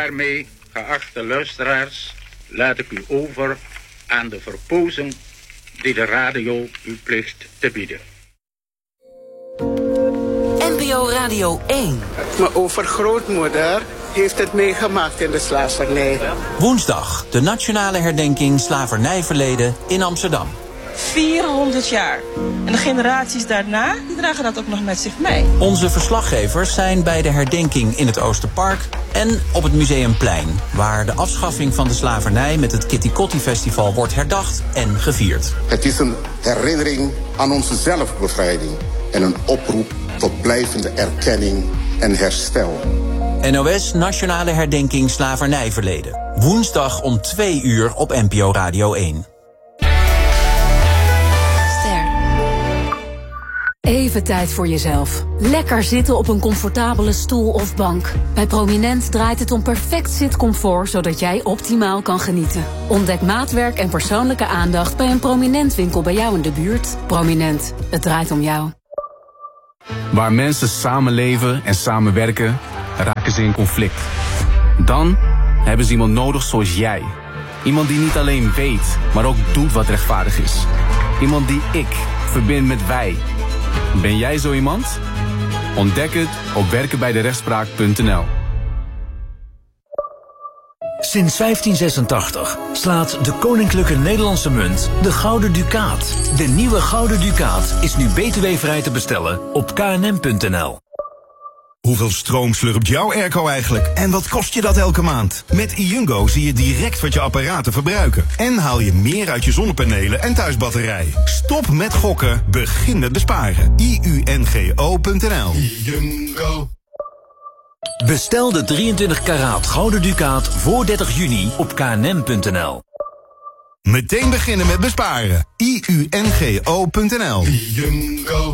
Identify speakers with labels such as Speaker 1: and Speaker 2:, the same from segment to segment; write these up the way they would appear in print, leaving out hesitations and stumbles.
Speaker 1: daarmee, geachte luisteraars, laat ik u over aan de verpozing die de radio u plicht te bieden.
Speaker 2: NPO Radio 1.
Speaker 3: Mijn overgrootmoeder heeft het meegemaakt in de slavernij.
Speaker 2: Woensdag, de nationale herdenking slavernijverleden in Amsterdam.
Speaker 4: 400 jaar. En de generaties daarna, die dragen dat ook nog met zich mee.
Speaker 2: Onze verslaggevers zijn bij de herdenking in het Oosterpark en op het Museumplein, waar de afschaffing van de slavernij met het Kitty Kotti Festival wordt herdacht en gevierd.
Speaker 5: Het is een herinnering aan onze zelfbevrijding en een oproep tot blijvende erkenning en herstel.
Speaker 2: NOS Nationale Herdenking Slavernijverleden. Woensdag om 2 uur op NPO Radio 1.
Speaker 6: Even tijd voor jezelf. Lekker zitten op een comfortabele stoel of bank. Bij Prominent draait het om perfect zitcomfort, zodat jij optimaal kan genieten. Ontdek maatwerk en persoonlijke aandacht bij een Prominent winkel bij jou in de buurt. Prominent, het draait om jou.
Speaker 7: Waar mensen samenleven en samenwerken, raken ze in conflict. Dan hebben ze iemand nodig zoals jij. Iemand die niet alleen weet, maar ook doet wat rechtvaardig is. Iemand die ik verbind met wij. Ben jij zo iemand? Ontdek het op werkenbijderechtspraak.nl.
Speaker 8: Sinds 1586 slaat de Koninklijke Nederlandse Munt de Gouden Ducaat. De nieuwe Gouden Ducaat is nu btw-vrij te bestellen op knm.nl.
Speaker 9: Hoeveel stroom slurpt jouw airco eigenlijk? En wat kost je dat elke maand? Met iUngo zie je direct wat je apparaten verbruiken. En haal je meer uit je zonnepanelen en thuisbatterij. Stop met gokken, begin met besparen. iUNGO.nl.
Speaker 8: iUngo. Bestel de 23 karaat Gouden Ducaat voor 30 juni op knm.nl.
Speaker 9: Meteen beginnen met besparen. iUNGO.nl.
Speaker 8: iUngo.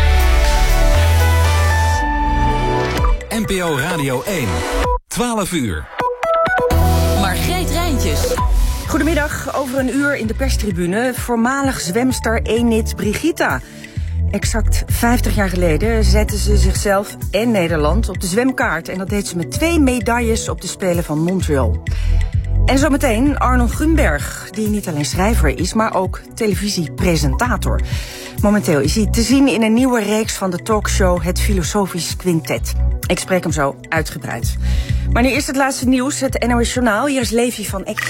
Speaker 2: NPO Radio 1. 12 uur.
Speaker 4: Margreet Rijntjes. Goedemiddag, over een uur in de perstribune. Voormalig zwemster Enid Brigitta. Exact 50 jaar geleden zette ze zichzelf en Nederland op de zwemkaart. En dat deed ze met 2 medailles op de Spelen van Montreal. En zometeen Arnold Grunberg, die niet alleen schrijver is, maar ook televisiepresentator. Momenteel is hij te zien in een nieuwe reeks van de talkshow Het Filosofisch Quintet. Ik spreek hem zo uitgebreid. Maar nu eerst het laatste nieuws, het NOS Journaal. Hier is Levi van Eck.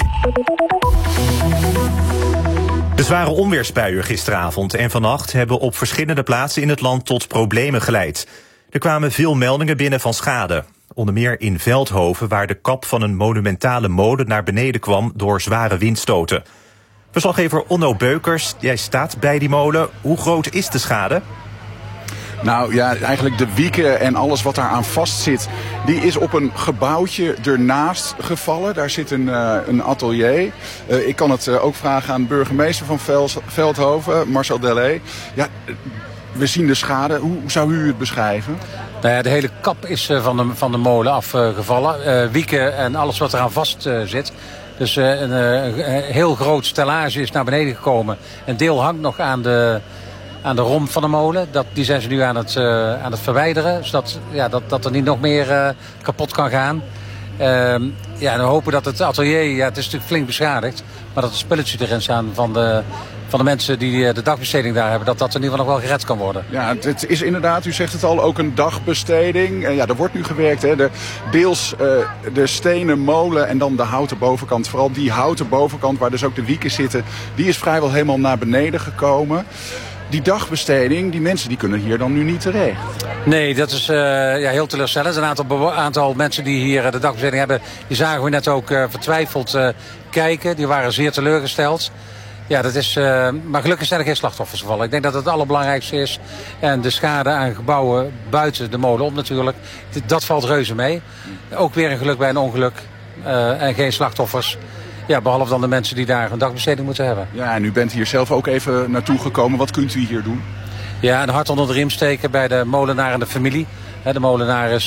Speaker 10: De zware onweersbuien gisteravond en vannacht hebben op verschillende plaatsen in het land tot problemen geleid. Er kwamen veel meldingen binnen van schade. Onder meer in Veldhoven, waar de kap van een monumentale molen naar beneden kwam door zware windstoten. Verslaggever Onno Beukers, jij staat bij die molen. Hoe groot is de schade?
Speaker 11: Nou ja, eigenlijk de wieken en alles wat daar aan vastzit, die is op een gebouwtje ernaast gevallen. Daar zit een atelier. Ik kan het ook vragen aan de burgemeester van Veldhoven, Marcel Delay. Ja, we zien de schade. Hoe zou u het beschrijven?
Speaker 12: Nou ja, de hele kap is van de molen afgevallen. Wieken en alles wat eraan vast zit. Dus een heel groot stellage is naar beneden gekomen. Een deel hangt nog aan de romp van de molen. Die zijn ze nu aan het verwijderen. Zodat dat er niet nog meer kapot kan gaan. En we hopen dat het atelier, het is natuurlijk flink beschadigd. Maar dat de spulletjes erin staan van de mensen die de dagbesteding daar hebben. Dat in ieder geval nog wel gered kan worden. Ja,
Speaker 11: het is inderdaad, u zegt het al, ook een dagbesteding. Er wordt nu gewerkt. Hè. Deels de stenen molen en dan de houten bovenkant. Vooral die houten bovenkant waar dus ook de wieken zitten. Die is vrijwel helemaal naar beneden gekomen. Die dagbesteding, die mensen die kunnen hier dan nu niet terecht.
Speaker 12: Nee, dat is heel teleurstellend. Een aantal mensen die hier de dagbesteding hebben, die zagen we net ook vertwijfeld kijken. Die waren zeer teleurgesteld. Ja, dat is, maar gelukkig zijn er geen slachtoffers gevallen. Ik denk dat het het allerbelangrijkste is. En de schade aan gebouwen buiten de molen op natuurlijk. Dat valt reuze mee. Ook weer een geluk bij een ongeluk. En geen slachtoffers. Ja, behalve dan de mensen die daar een dagbesteding moeten hebben.
Speaker 11: Ja, en u bent hier zelf ook even naartoe gekomen. Wat kunt u hier doen?
Speaker 12: Ja, een hart onder de riem steken bij de molenaar en de familie. De molenaar is,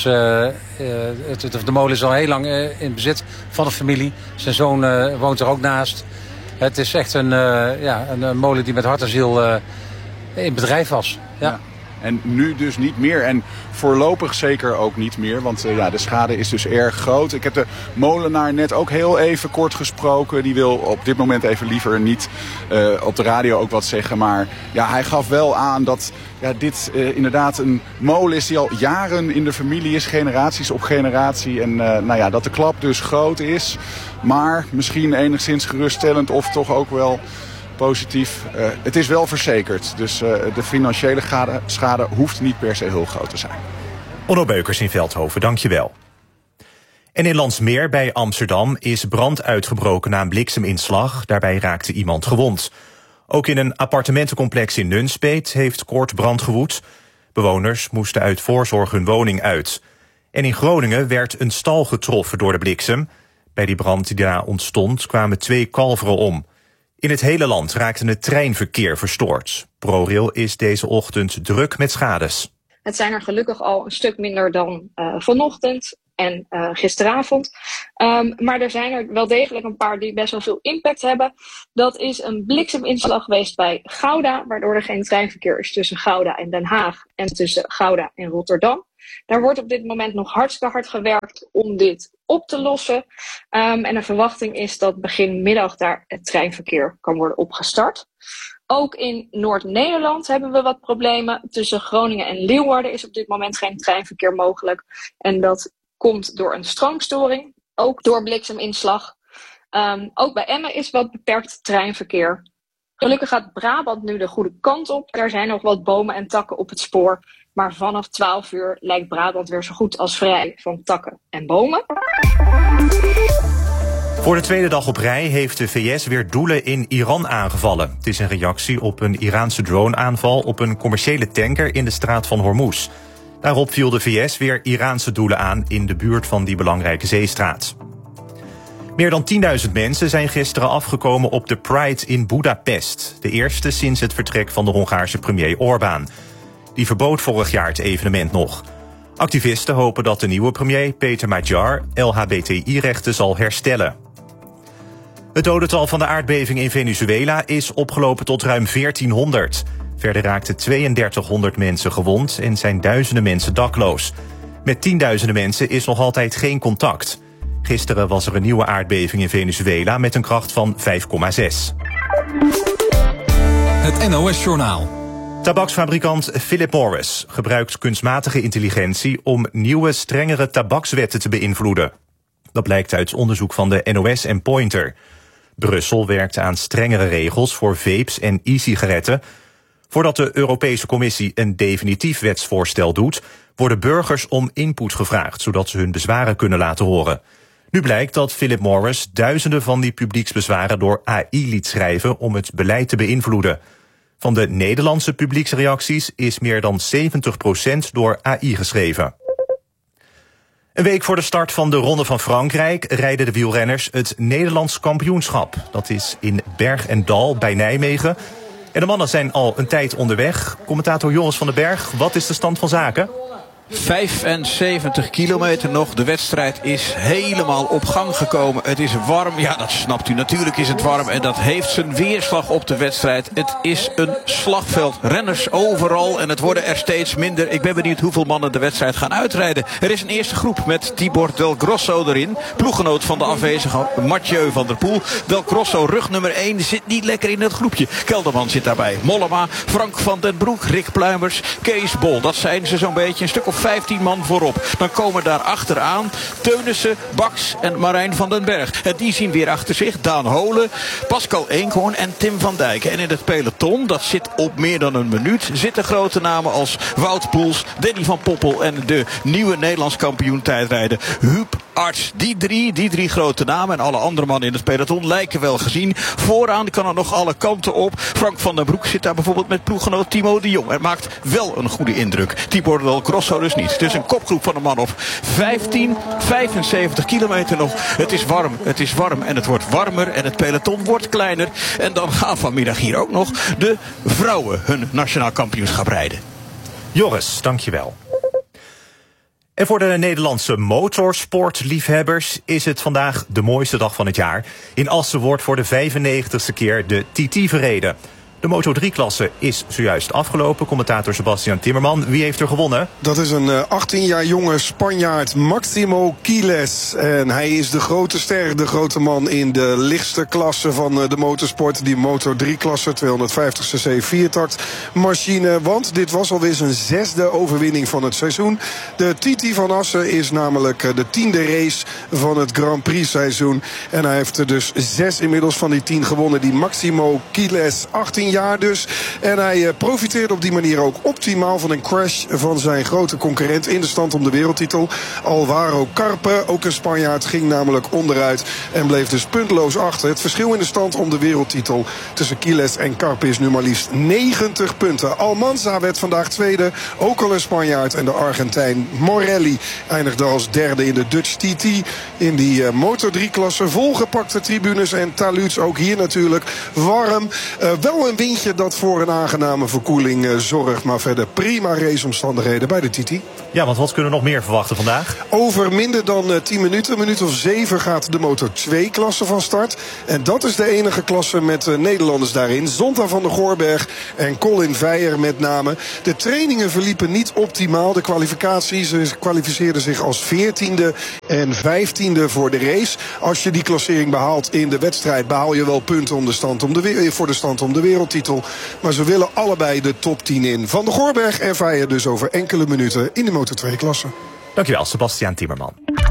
Speaker 12: de molen is al heel lang in bezit van de familie. Zijn zoon woont er ook naast. Het is echt een molen die met hart en ziel in bedrijf was. Ja.
Speaker 11: En nu dus niet meer. En voorlopig zeker ook niet meer. Want de schade is dus erg groot. Ik heb de molenaar net ook heel even kort gesproken. Die wil op dit moment even liever niet op de radio ook wat zeggen. Maar ja, hij gaf wel aan dat dit inderdaad een molen is die al jaren in de familie is. Generaties op generatie. En dat de klap dus groot is. Maar misschien enigszins geruststellend of toch ook wel positief. Het is wel verzekerd. Dus de financiële schade hoeft niet per se heel groot te zijn.
Speaker 10: Onno Beukers in Veldhoven, dankjewel. En in Landsmeer bij Amsterdam is brand uitgebroken na een blikseminslag. Daarbij raakte iemand gewond. Ook in een appartementencomplex in Nunspeet heeft kort brand gewoed. Bewoners moesten uit voorzorg hun woning uit. En in Groningen werd een stal getroffen door de bliksem. Bij die brand die daar ontstond kwamen 2 kalveren om. In het hele land raakte het treinverkeer verstoord. ProRail is deze ochtend druk met schades.
Speaker 13: Het zijn er gelukkig al een stuk minder dan vanochtend en gisteravond. Maar er zijn er wel degelijk een paar die best wel veel impact hebben. Dat is een blikseminslag geweest bij Gouda, waardoor er geen treinverkeer is tussen Gouda en Den Haag en tussen Gouda en Rotterdam. Daar wordt op dit moment nog hartstikke hard gewerkt om dit op te lossen. En de verwachting is dat begin middag daar het treinverkeer kan worden opgestart. Ook in Noord-Nederland hebben we wat problemen. Tussen Groningen en Leeuwarden is op dit moment geen treinverkeer mogelijk. En dat komt door een stroomstoring, ook door blikseminslag. Ook bij Emmen is wat beperkt treinverkeer. Gelukkig gaat Brabant nu de goede kant op. Er zijn nog wat bomen en takken op het spoor. Maar vanaf 12 uur lijkt Brabant weer zo goed als vrij van takken en bomen.
Speaker 10: Voor de tweede dag op rij heeft de VS weer doelen in Iran aangevallen. Het is een reactie op een Iraanse droneaanval op een commerciële tanker in de straat van Hormuz. Daarop viel de VS weer Iraanse doelen aan in de buurt van die belangrijke zeestraat. Meer dan 10.000 mensen zijn gisteren afgekomen op de Pride in Budapest. De eerste sinds het vertrek van de Hongaarse premier Orbán. Die verbood vorig jaar het evenement nog. Activisten hopen dat de nieuwe premier, Peter Magyar, LHBTI-rechten zal herstellen. Het dodental van de aardbeving in Venezuela is opgelopen tot ruim 1400. Verder raakten 3200 mensen gewond en zijn duizenden mensen dakloos. Met tienduizenden mensen is nog altijd geen contact. Gisteren was er een nieuwe aardbeving in Venezuela met een kracht van 5,6.
Speaker 14: Het NOS-journaal.
Speaker 10: Tabaksfabrikant Philip Morris gebruikt kunstmatige intelligentie om nieuwe, strengere tabakswetten te beïnvloeden. Dat blijkt uit onderzoek van de NOS en Pointer. Brussel werkt aan strengere regels voor vapes en e-sigaretten. Voordat de Europese Commissie een definitief wetsvoorstel doet, worden burgers om input gevraagd, zodat ze hun bezwaren kunnen laten horen. Nu blijkt dat Philip Morris duizenden van die publieksbezwaren door AI liet schrijven om het beleid te beïnvloeden. Van de Nederlandse publieksreacties is meer dan 70% door AI geschreven. Een week voor de start van de Ronde van Frankrijk rijden de wielrenners het Nederlands kampioenschap. Dat is in Berg en Dal bij Nijmegen. En de mannen zijn al een tijd onderweg. Commentator Joris van den Berg, wat is de stand van zaken?
Speaker 15: 75 kilometer nog. De wedstrijd is helemaal op gang gekomen. Het is warm. Ja, dat snapt u. Natuurlijk is het warm. En dat heeft zijn weerslag op de wedstrijd. Het is een slagveld. Renners overal. En het worden er steeds minder. Ik ben benieuwd hoeveel mannen de wedstrijd gaan uitrijden. Er is een eerste groep met Tibor Del Grosso erin. Ploeggenoot van de afwezige Mathieu van der Poel. Del Grosso, rug nummer 1, zit niet lekker in het groepje. Kelderman zit daarbij. Mollema, Frank van den Broek, Rick Pluimers, Kees Bol. Dat zijn ze zo'n beetje. Een stuk of 15 man voorop. Dan komen daar achteraan Teunissen, Baks en Marijn van den Berg. En die zien weer achter zich Daan Holen, Pascal Eenkhoorn en Tim van Dijk. En in het peloton, dat zit op meer dan een minuut, zitten grote namen als Wout Poels, Danny van Poppel en de nieuwe Nederlands kampioen tijdrijden Huub Arts. Die drie grote namen en alle andere mannen in het peloton lijken wel gezien. Vooraan kan er nog alle kanten op. Frank van den Broek zit daar bijvoorbeeld met ploeggenoot Timo de Jong. Het maakt wel een goede indruk. Tibor Del Grosso dus niet. Dus een kopgroep van een man of 75 kilometer nog. Het is warm en het wordt warmer en het peloton wordt kleiner. En dan gaan vanmiddag hier ook nog de vrouwen hun nationaal kampioenschap rijden.
Speaker 10: Joris, dankjewel. En voor de Nederlandse motorsportliefhebbers is het vandaag de mooiste dag van het jaar. In Assen wordt voor de 95ste keer de TT verreden. De Moto3-klasse is zojuist afgelopen. Commentator Sebastian Timmerman. Wie heeft er gewonnen?
Speaker 16: Dat is een 18 jaar jonge Spanjaard, Máximo Quiles. En hij is de grote ster, de grote man in de lichtste klasse van de motorsport. Die Moto3-klasse, 250cc viertaktmachine. Want dit was alweer zijn 6e overwinning van het seizoen. De Titi van Assen is namelijk de 10e race van het Grand Prix seizoen. En hij heeft er dus 6 inmiddels van die 10 gewonnen. Die Máximo Quiles, 18 jaar dus. En hij profiteerde op die manier ook optimaal van een crash van zijn grote concurrent in de stand om de wereldtitel. Alvaro Carpe, ook een Spanjaard, ging namelijk onderuit en bleef dus puntloos achter. Het verschil in de stand om de wereldtitel tussen Quiles en Carpe is nu maar liefst 90 punten. Almanza werd vandaag tweede, ook al een Spanjaard. En de Argentijn Morelli eindigde als derde in de Dutch TT. In die Moto3-klasse volgepakte tribunes en taluds. Ook hier natuurlijk warm. Wel een windje dat voor een aangename verkoeling zorgt. Maar verder prima raceomstandigheden bij de TT.
Speaker 10: Ja, want wat kunnen we nog meer verwachten vandaag?
Speaker 16: Over minder dan 10 minuten, een minuut of 7 gaat de Moto2-klasse van start. En dat is de enige klasse met Nederlanders daarin. Zonta van der Goorberg en Colin Veijer met name. De trainingen verliepen niet optimaal. De kwalificaties, ze kwalificeerden zich als 14e en 15e voor de race. Als je die klassering behaalt in de wedstrijd, behaal je wel punten om voor de stand om de wereldtitel. Maar ze willen allebei de top 10 in. Van der Goorberg en Veijer dus over enkele minuten in de Moto2-klasse.
Speaker 10: Dankjewel, Sebastian Timmerman.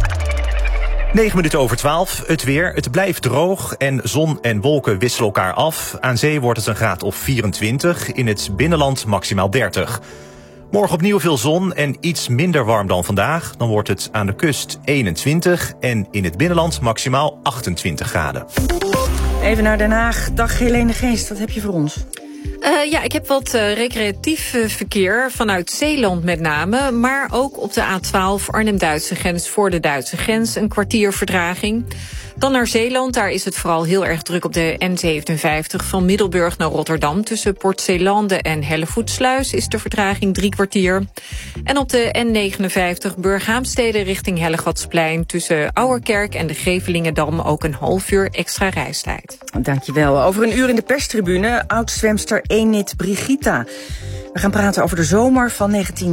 Speaker 10: 9 minuten over 12. Het weer. Het blijft droog en zon en wolken wisselen elkaar af. Aan zee wordt het een graad of 24. In het binnenland maximaal 30. Morgen opnieuw veel zon en iets minder warm dan vandaag. Dan wordt het aan de kust 21 en in het binnenland maximaal 28 graden.
Speaker 4: Even naar Den Haag. Dag Helene Geest, wat heb je voor ons?
Speaker 17: Ja, ik heb wat recreatief verkeer vanuit Zeeland met name. Maar ook op de A12 Arnhem-Duitse grens voor de Duitse grens. Een kwartier vertraging. Dan naar Zeeland, daar is het vooral heel erg druk op de N57 van Middelburg naar Rotterdam. Tussen Port Zeelanden en Hellevoetsluis is de vertraging 3 kwartier. En op de N59 Burghaamstede richting Hellegatsplein. Tussen Ouwerkerk en de Gevelingendam ook een half uur extra reistijd.
Speaker 4: Dankjewel. Over een uur in de perstribune, oud-zwemster Enid Brigita. We gaan praten over de zomer van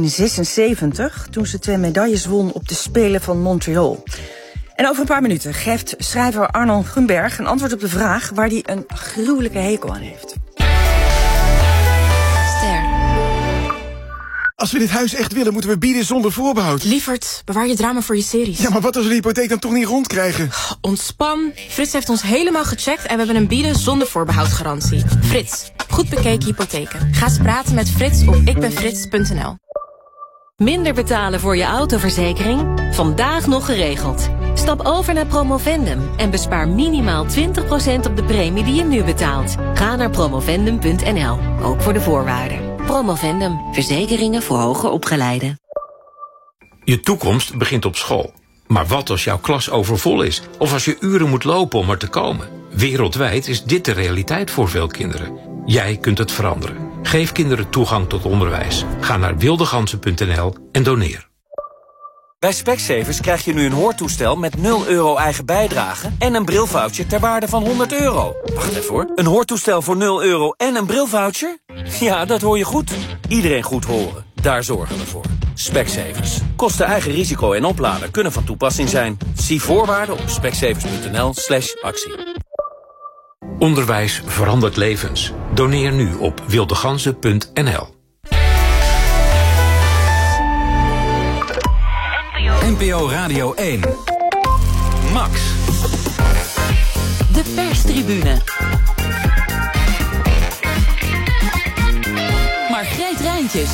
Speaker 4: 1976, toen ze 2 medailles won op de Spelen van Montreal. En over een paar minuten geeft schrijver Arnon Grunberg een antwoord op de vraag waar hij een gruwelijke hekel aan heeft.
Speaker 18: Ster.
Speaker 19: Als we dit huis echt willen, moeten we bieden zonder voorbehoud.
Speaker 18: Lievert, bewaar je drama voor je series.
Speaker 19: Ja, maar wat als we de hypotheek dan toch niet rondkrijgen?
Speaker 18: Ontspan. Frits heeft ons helemaal gecheckt en we hebben een bieden zonder voorbehoud garantie. Frits, goed bekeken hypotheken. Ga eens praten met Frits op ikbenfrits.nl.
Speaker 20: Minder betalen voor je autoverzekering? Vandaag nog geregeld. Stap over naar Promovendum en bespaar minimaal 20% op de premie die je nu betaalt. Ga naar promovendum.nl, ook voor de voorwaarden. Promovendum, verzekeringen voor hoger opgeleiden.
Speaker 21: Je toekomst begint op school. Maar wat als jouw klas overvol is? Of als je uren moet lopen om er te komen? Wereldwijd is dit de realiteit voor veel kinderen. Jij kunt het veranderen. Geef kinderen toegang tot onderwijs. Ga naar wildegansen.nl en doneer.
Speaker 22: Bij Specsavers krijg je nu een hoortoestel met €0 eigen bijdrage en een brilvoucher ter waarde van €100. Wacht even hoor. Een hoortoestel voor €0 en een brilvoucher? Ja, dat hoor je goed. Iedereen goed horen. Daar zorgen we voor. Specsavers. Kosten eigen risico en oplader kunnen van toepassing zijn. Zie voorwaarden op specsavers.nl/actie.
Speaker 21: Onderwijs verandert levens. Doneer nu op wildegansen.nl.
Speaker 14: NPO Radio 1. Max.
Speaker 20: De perstribune. Margreet Rijntjes.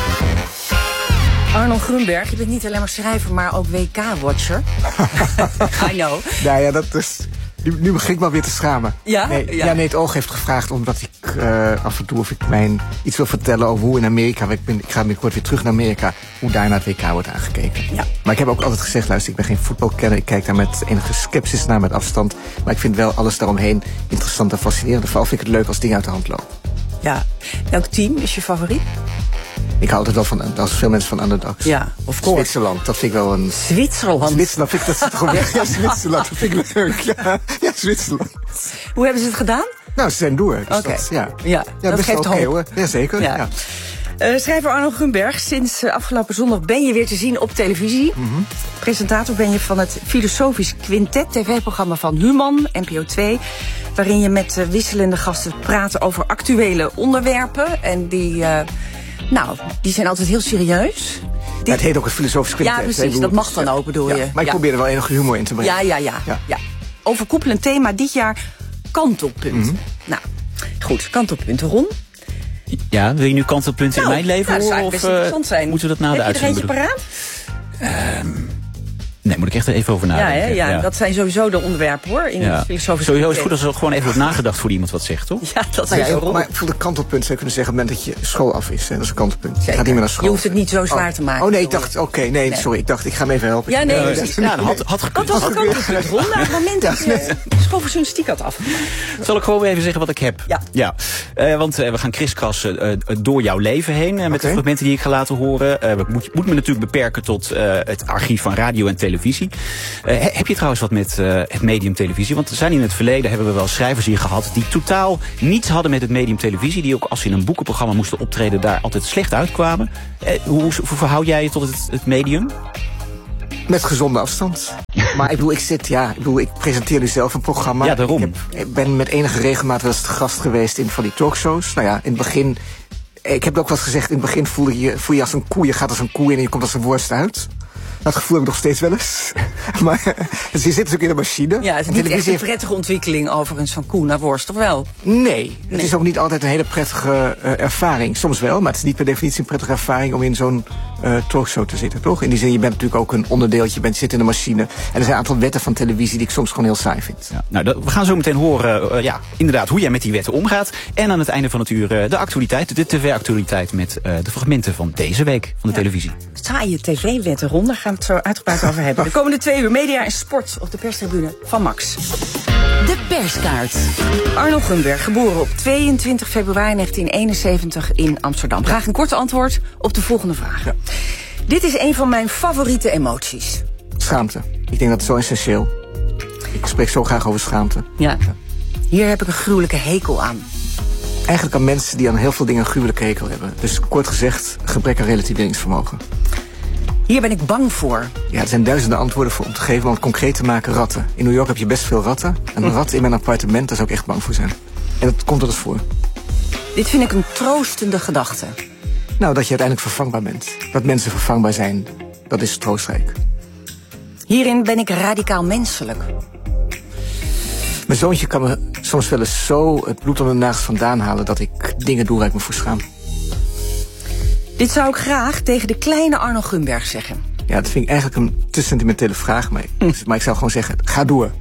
Speaker 4: Arnon Grunberg, je bent niet alleen maar schrijver, maar ook WK-watcher. I know.
Speaker 23: Nou ja, dat is... Nu begin ik wel weer te schamen.
Speaker 4: Ja?
Speaker 23: Nee, het Oog heeft gevraagd omdat ik af en toe of ik iets wil vertellen over hoe in Amerika... Ik ga binnenkort weer terug naar Amerika, hoe daar naar het WK wordt aangekeken. Ja. Maar ik heb ook altijd gezegd, luister, ik ben geen voetbalkenner. Ik kijk daar met enige sceptisch naar, met afstand. Maar ik vind wel alles daaromheen interessant en fascinerend. Vooral vind ik het leuk als dingen uit de hand lopen.
Speaker 4: Ja. Welk team is je favoriet?
Speaker 23: Ik hou altijd wel van, als veel mensen van underdogs.
Speaker 4: Ja, of course.
Speaker 23: Zwitserland, dat vind ik wel een...
Speaker 4: Zwitserland?
Speaker 23: Zwitserland, vind ik dat gewoon weg. Ja, Zwitserland, dat vind ik leuk. Ja, Zwitserland.
Speaker 4: Hoe hebben ze het gedaan?
Speaker 23: Nou, ze zijn door. Dus
Speaker 4: Oké.
Speaker 23: ja,
Speaker 4: dat
Speaker 23: best
Speaker 4: geeft
Speaker 23: oké,
Speaker 4: hoop.
Speaker 23: hoor. Jazeker. Ja.
Speaker 4: Schrijver Arno Grunberg, sinds afgelopen zondag ben je weer te zien op televisie. Presentator ben je van het Filosofisch Quintet, tv-programma van Human, NPO 2... waarin je met wisselende gasten praat over actuele onderwerpen. En die zijn altijd heel serieus.
Speaker 23: Ja, het heet ook het Filosofisch Quintet.
Speaker 4: Ja, precies, dat mag dan ook, bedoel je.
Speaker 23: Maar ik probeer er wel enige humor in te brengen.
Speaker 4: Ja. Overkoepelend thema dit jaar, kantelpunten. Nou, goed, kantelpunten. Ron?
Speaker 1: Ja, wil je nu kantelpunten in mijn leven horen?
Speaker 4: Dat zou best interessant zijn.
Speaker 1: Moeten we dat na de uitzending
Speaker 4: Heb je er eentje paraat?
Speaker 1: Nee, moet ik echt even over nadenken.
Speaker 4: Ja, dat zijn sowieso de onderwerpen, hoor, in het filosofisch.
Speaker 1: Sowieso is het goed als er gewoon even wordt nagedacht voor iemand wat zegt, toch?
Speaker 4: Ja, dat is wel.
Speaker 23: Maar voor de kantelpunt zou je kunnen zeggen... op het moment dat je school af is. Hè, dat is een kantelpunt. Je gaat niet meer naar school.
Speaker 4: Je hoeft het niet zo zwaar te maken.
Speaker 23: Oh nee, ik dacht, sorry. Ik dacht, ik ga hem even helpen.
Speaker 4: Ja, nee.
Speaker 1: Dat had gekund.
Speaker 4: Dat was een kantelpunt, Ron. Na het moment dat je school voor journalistiek had afgemaakt.
Speaker 1: Zal ik gewoon even zeggen wat ik heb? Ja. Want we gaan kriskassen door jouw leven heen... met de fragmenten die ik ga laten horen. Moet me natuurlijk beperken tot het archief van radio en televisie. Heb je trouwens wat met het medium televisie? Want er zijn in het verleden hebben we wel schrijvers hier gehad... die totaal niets hadden met het medium televisie... die ook als ze in een boekenprogramma moesten optreden... daar altijd slecht uitkwamen. Hoe verhoud jij je tot het medium?
Speaker 23: Met gezonde afstand. Maar ik presenteer nu zelf een programma.
Speaker 1: Ja, daarom.
Speaker 23: Ik ben met enige regelmaat wel eens te gast geweest in van die talkshows. Nou ja, in het begin... Ik heb ook wat gezegd, in het begin voel je als een koe. Je gaat als een koe in en je komt als een worst uit. Dat gevoel heb ik nog steeds wel eens. Maar dus je zit natuurlijk in de machine.
Speaker 4: Ja, het is niet echt een prettige ontwikkeling overigens van koe naar worst, of wel?
Speaker 23: Nee, het is ook niet altijd een hele prettige ervaring. Soms wel, maar het is niet per definitie een prettige ervaring... om in zo'n talkshow te zitten, toch? In die zin, je bent natuurlijk ook een onderdeeltje. Je zit in de machine. En er zijn een aantal wetten van televisie die ik soms gewoon heel saai vind.
Speaker 1: Ja, nou, we gaan zo meteen horen inderdaad hoe jij met die wetten omgaat. En aan het einde van het uur de actualiteit, de tv-actualiteit... met de fragmenten van deze week van de televisie.
Speaker 4: Saaie tv-wetten, Ron. Daar gaan we het zo uitgebreid over hebben. De komende 2 uur media en sport op de perstribune van Max.
Speaker 6: De perskaart.
Speaker 4: Arno Grunberg, geboren op 22 februari 1971 in Amsterdam. Graag een korte antwoord op de volgende vraag. Ja. Dit is een van mijn favoriete emoties.
Speaker 23: Schaamte. Ik denk dat het zo essentieel. Ik spreek zo graag over schaamte.
Speaker 4: Ja. Hier heb ik een gruwelijke hekel aan.
Speaker 23: Eigenlijk aan mensen die aan heel veel dingen een gruwelijke hekel hebben. Dus kort gezegd, gebrek aan relativeringsvermogen.
Speaker 4: Hier ben ik bang voor.
Speaker 23: Ja, er zijn duizenden antwoorden voor om te geven, want concreet te maken ratten. In New York heb je best veel ratten. En een rat in mijn appartement, daar zou ik echt bang voor zijn. En dat komt er dus voor.
Speaker 4: Dit vind ik een troostende gedachte.
Speaker 23: Nou, dat je uiteindelijk vervangbaar bent. Dat mensen vervangbaar zijn, dat is troostrijk.
Speaker 4: Hierin ben ik radicaal menselijk.
Speaker 23: Mijn zoontje kan me soms wel eens zo het bloed onder de nagels vandaan halen... dat ik dingen doe waar ik me voor schaam.
Speaker 4: Dit zou ik graag tegen de kleine Arno Grunberg zeggen.
Speaker 23: Ja, dat vind ik eigenlijk een te sentimentele vraag. Maar ik zou gewoon zeggen, ga door.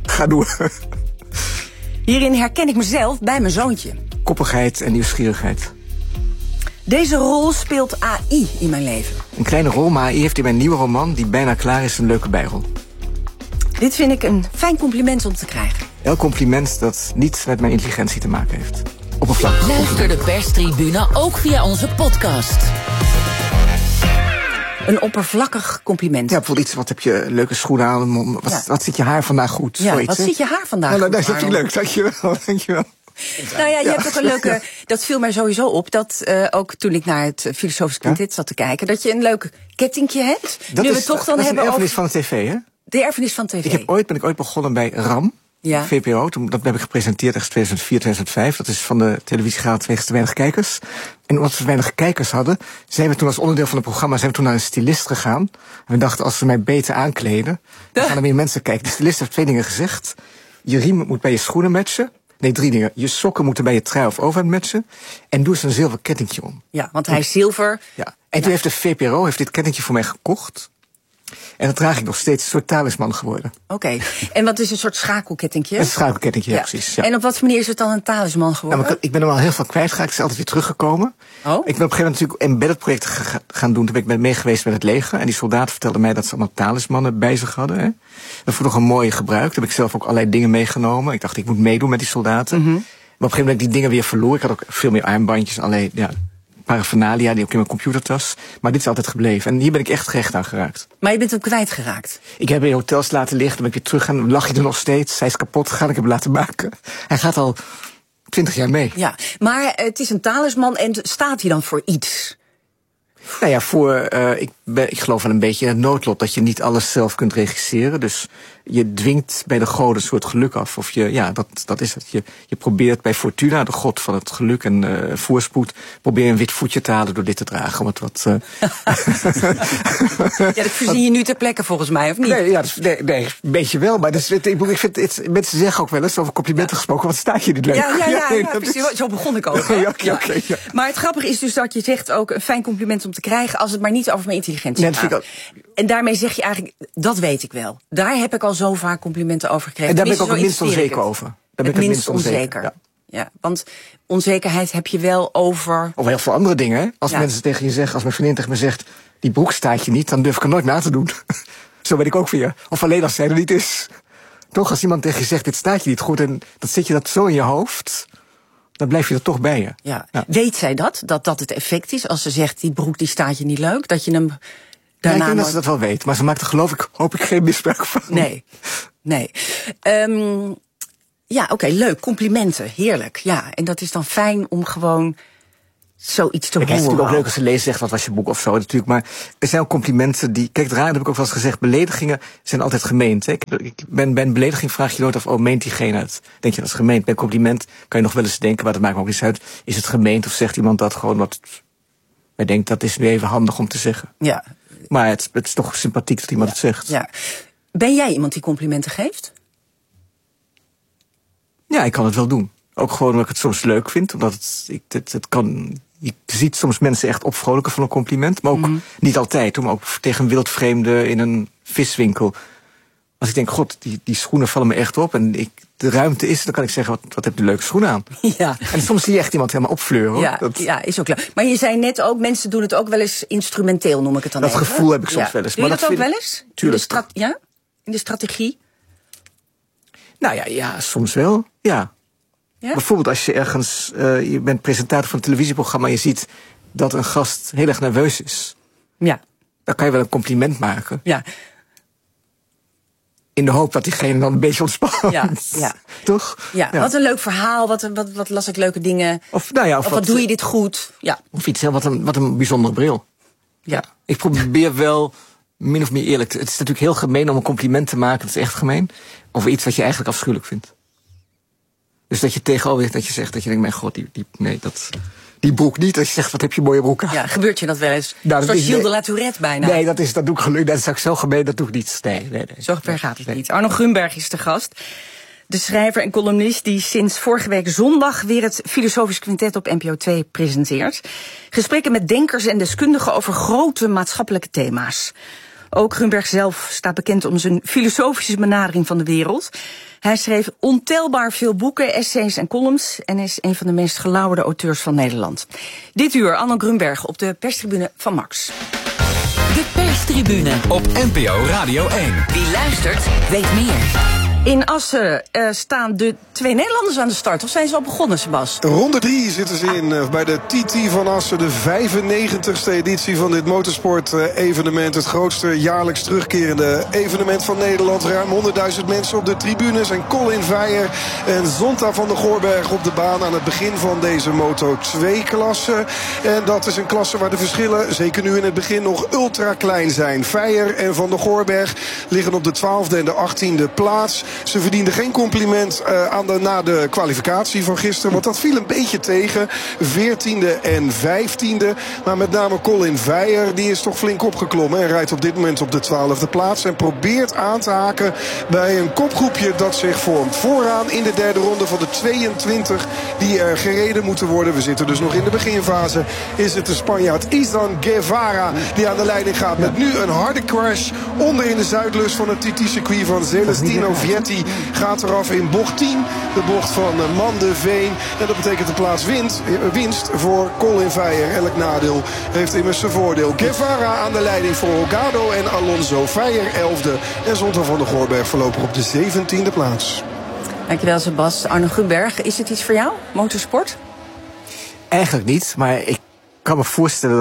Speaker 4: Hierin herken ik mezelf bij mijn zoontje.
Speaker 23: Koppigheid en nieuwsgierigheid.
Speaker 4: Deze rol speelt AI in mijn leven.
Speaker 23: Een kleine rol, maar AI heeft in mijn nieuwe roman... die bijna klaar is, een leuke bijrol.
Speaker 4: Dit vind ik een fijn compliment om te krijgen.
Speaker 23: Elk compliment dat niets met mijn intelligentie te maken heeft. Oppervlakkig.
Speaker 6: Luister de perstribune ook via onze podcast.
Speaker 4: Een oppervlakkig compliment.
Speaker 23: Ja, bijvoorbeeld iets, wat heb je leuke schoenen aan? Wat zit je haar vandaag goed?
Speaker 4: Ja,
Speaker 23: zoiets,
Speaker 4: wat zit je haar vandaag
Speaker 23: goed?
Speaker 4: goed?
Speaker 23: Dat vind ik leuk, dankjewel.
Speaker 4: Nou ja, je hebt ook een leuke... Dat viel mij sowieso op, dat ook toen ik naar het Filosofisch Quintet zat te kijken... dat je een leuk kettingje hebt.
Speaker 23: Dat is een erfenis van de tv, hè?
Speaker 4: De erfenis van tv.
Speaker 23: Ben ik ooit begonnen bij RAM. Ja. VPRO, dat heb ik gepresenteerd in 2004, 2005. Dat is van de televisiegraad wegens te weinig kijkers. En omdat we weinig kijkers hadden, zijn we toen als onderdeel van het programma naar een stylist gegaan. En we dachten, als ze mij beter aankleden, dan gaan er meer mensen kijken. De stylist heeft 2 dingen gezegd. Je riem moet bij je schoenen matchen. Nee, 3 dingen. Je sokken moeten bij je trui of overhemd matchen. En doe eens een zilver kettingje om.
Speaker 4: Ja, want hij is zilver.
Speaker 23: Ja. En toen heeft de VPRO dit kettingje voor mij gekocht. En dat draag ik nog steeds, een soort talisman geworden.
Speaker 4: Oké. En wat is een soort schakelkettingje?
Speaker 23: Een schakelkettingje, ja, precies. Ja.
Speaker 4: En op wat voor manier is het dan een talisman geworden?
Speaker 23: Nou, ik ben er al heel veel kwijtgeraakt. Ik is altijd weer teruggekomen.
Speaker 4: Oh?
Speaker 23: Ik ben op een gegeven moment natuurlijk embedded projecten gaan doen. Toen ben ik mee geweest met het leger. En die soldaten vertelden mij dat ze allemaal talismannen bij zich hadden. Hè. Dat vond ik nog een mooie gebruik. Toen heb ik zelf ook allerlei dingen meegenomen. Ik dacht, ik moet meedoen met die soldaten. Maar op een gegeven moment heb ik die dingen weer verloren. Ik had ook veel meer armbandjes, allerlei paraphernalia, die ook in mijn computertas. Maar dit is altijd gebleven. En hier ben ik echt gehecht aan geraakt.
Speaker 4: Maar je bent hem kwijtgeraakt?
Speaker 23: Ik heb hem in hotels laten liggen, dan ben ik weer terug gaan. Lag hij er nog steeds. Hij is kapot gegaan, ik heb hem laten maken. Hij gaat al 20 jaar mee.
Speaker 4: Ja, maar het is een talisman en staat hij dan voor iets?
Speaker 23: Nou ja, ik geloof wel een beetje in het noodlot dat je niet alles zelf kunt regisseren. Dus je dwingt bij de goden een soort geluk af. Of dat is het. Je probeert bij Fortuna, de god van het geluk en voorspoed, probeer een wit voetje te halen door dit te dragen. Om het wat.
Speaker 4: Ja, dat verzin je nu ter plekke volgens mij, of niet?
Speaker 23: Nee, een beetje wel. Maar ik vind mensen zeggen ook wel eens over complimenten gesproken. Wat staat je niet leuk?
Speaker 4: Ja, precies. Zo begon ik ook.
Speaker 23: Ja.
Speaker 4: Maar het grappige is dus dat je zegt ook een fijn compliment om te krijgen als het maar niet over mijn intelligentie gaat. En daarmee zeg je eigenlijk, dat weet ik wel. Daar heb ik al zo vaak complimenten over gekregen.
Speaker 23: En daar ben ik ook het minst onzeker over.
Speaker 4: Het minst onzeker. Ja, want onzekerheid heb je wel over.
Speaker 23: Of heel veel andere dingen. Hè? Als mensen tegen je zeggen, als mijn vriendin tegen me zegt, die broek staat je niet, dan durf ik er nooit na te doen. Zo ben ik ook weer. Of alleen als zij er niet is. Toch, als iemand tegen je zegt, dit staat je niet goed, en dan zit je dat zo in je hoofd, dan blijf je er toch bij je.
Speaker 4: Ja. Weet zij dat het effect is als ze zegt, die broek die staat je niet leuk, dat je hem daarna.
Speaker 23: Ja, ik denk dat ze dat wel weet, maar ze maakt er hoop ik geen misbruik van.
Speaker 4: Nee. Ja, oké, leuk. Complimenten. Heerlijk. Ja, en dat is dan fijn om gewoon zoiets te horen.
Speaker 23: Het is natuurlijk ook leuk als ze lezen zegt, wat was je boek of zo natuurlijk. Maar er zijn ook complimenten die. Kijk, daar heb ik ook wel eens gezegd, beledigingen zijn altijd gemeend. Hè? Bij een belediging vraag je nooit of, meent diegene het? Denk je dat is gemeend? Bij een compliment kan je nog wel eens denken, maar dat maakt me ook niet uit. Is het gemeend of zegt iemand dat gewoon wat wij denkt, dat is nu even handig om te zeggen.
Speaker 4: Ja.
Speaker 23: Maar het is toch sympathiek dat iemand het zegt.
Speaker 4: Ja. Ben jij iemand die complimenten geeft?
Speaker 23: Ja, ik kan het wel doen. Ook gewoon omdat ik het soms leuk vind. Omdat het kan. Je ziet soms mensen echt opvrolijken van een compliment. Maar ook niet altijd. Maar ook tegen een wildvreemde in een viswinkel. Als ik denk, god, die schoenen vallen me echt op. En de ruimte is, dan kan ik zeggen, wat heb je leuke schoenen aan.
Speaker 4: Ja.
Speaker 23: En soms zie je echt iemand helemaal opfleuren. Hoor.
Speaker 4: Ja, is ook leuk. Maar je zei net ook, mensen doen het ook wel eens instrumenteel, noem ik het dan
Speaker 23: dat
Speaker 4: even.
Speaker 23: Gevoel heb ik soms wel eens.
Speaker 4: Doe je dat ook wel eens?
Speaker 23: Tuurlijk.
Speaker 4: In de strategie?
Speaker 23: Nou ja, soms wel. Ja. Bijvoorbeeld als je ergens, je bent presentator van een televisieprogramma en je ziet dat een gast heel erg nerveus is.
Speaker 4: Ja.
Speaker 23: Dan kan je wel een compliment maken.
Speaker 4: Ja.
Speaker 23: In de hoop dat diegene dan een beetje ontspant.
Speaker 4: Ja.
Speaker 23: Toch?
Speaker 4: Ja. Wat een leuk verhaal, wat las ik leuke dingen. Of wat doe je dit goed? Ja.
Speaker 23: Of iets, wat een bijzondere bril.
Speaker 4: Ja.
Speaker 23: Ik probeer wel min of meer eerlijk. Het is natuurlijk heel gemeen om een compliment te maken, dat is echt gemeen. Over iets wat je eigenlijk afschuwelijk vindt. Dus dat je tegenover dat je zegt, dat je denkt, mijn god, die broek niet. Dat je zegt, wat heb je mooie broek aan.
Speaker 4: Ja, gebeurt je dat wel eens? Zoals Gilles de La Tourette bijna.
Speaker 23: Nee, dat doe ik gelukkig. Dat is ook zo gemeen, dat doe ik niet. Nee.
Speaker 4: Zo ver gaat het niet. Arno Grunberg is de gast. De schrijver en columnist die sinds vorige week zondag weer het Filosofisch Quintet op NPO 2 presenteert. Gesprekken met denkers en deskundigen over grote maatschappelijke thema's. Ook Grunberg zelf staat bekend om zijn filosofische benadering van de wereld. Hij schreef ontelbaar veel boeken, essays en columns en is een van de meest gelauwerde auteurs van Nederland. Dit uur Arno Grunberg op de perstribune van Max.
Speaker 14: De perstribune op NPO Radio 1. Wie luistert, weet meer.
Speaker 4: In Assen staan de 2 Nederlanders aan de start. Of zijn ze al begonnen, Sebas?
Speaker 16: Ronde 3 zitten ze in bij de TT van Assen. De 95ste editie van dit motorsport-evenement. Het grootste jaarlijks terugkerende evenement van Nederland. Ruim 100.000 mensen op de tribunes. En Colin Veijer en Zonta van der Goorberg op de baan aan het begin van deze Moto2-klasse. En dat is een klasse waar de verschillen, zeker nu in het begin, nog ultra klein zijn. Veijer en van der Goorberg liggen op de 12e en de 18e plaats. Ze verdienden geen compliment na de kwalificatie van gisteren. Want dat viel een beetje tegen. 14e en 15e. Maar met name Colin Veijer, die is toch flink opgeklommen. En rijdt op dit moment op de 12e plaats. En probeert aan te haken bij een kopgroepje dat zich vormt. Vooraan in de derde ronde van de 22 die er gereden moeten worden. We zitten dus nog in de beginfase. Is het de Spanjaard Izan Guevara die aan de leiding gaat. Met nu een harde crash onder in de zuidlus van het TT-circuit van Celestino Vietti gaat eraf in bocht 10. De bocht van Mandeveen. En dat betekent de plaats winst voor Colin Veijer. Elk nadeel heeft immers zijn voordeel. Guevara aan de leiding voor Holgado en Alonso. Veijer 11e. En Zonta van der Goorberg voorlopig op de 17e plaats.
Speaker 4: Dankjewel, Sebas. Arno Grunberg, is het iets voor jou, motorsport?
Speaker 23: Eigenlijk niet, maar ik kan me voorstellen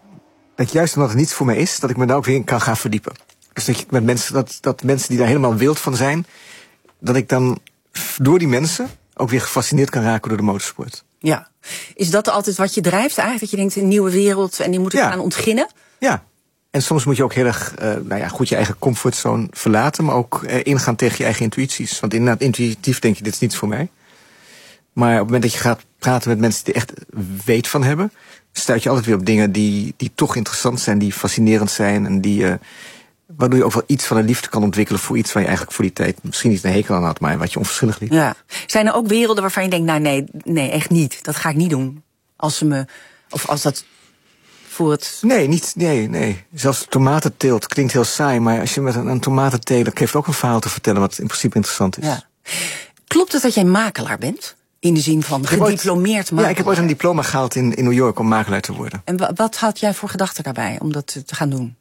Speaker 23: dat juist omdat het niets voor mij is, dat ik me daar ook weer in kan gaan verdiepen. Dus dat je met mensen die daar helemaal wild van zijn, dat ik dan door die mensen ook weer gefascineerd kan raken door de motorsport.
Speaker 4: Ja. Is dat altijd wat je drijft eigenlijk? Dat je denkt, een nieuwe wereld en die moet ik gaan ontginnen?
Speaker 23: Ja. En soms moet je ook heel erg goed je eigen comfortzone verlaten, maar ook ingaan tegen je eigen intuïties. Want inderdaad, intuïtief denk je, dit is niets voor mij. Maar op het moment dat je gaat praten met mensen die echt weet van hebben, stuit je altijd weer op dingen die toch interessant zijn, die fascinerend zijn en waardoor je ook wel iets van een liefde kan ontwikkelen voor iets waar je eigenlijk voor die tijd misschien niet een hekel aan had, maar wat je onverschillig liet.
Speaker 4: Ja. Zijn er ook werelden waarvan je denkt, nou nee, echt niet. Dat ga ik niet doen. Als dat voor het...
Speaker 23: Nee. Zelfs tomatenteelt klinkt heel saai, maar als je met een tomatenteler heeft ook een verhaal te vertellen wat in principe interessant is.
Speaker 4: Ja. Klopt het dat jij makelaar bent? In de zin van gediplomeerd makelaar?
Speaker 23: Ja, ik heb ooit een diploma gehaald in New York om makelaar te worden.
Speaker 4: En wat had jij voor gedachten daarbij om dat te gaan doen?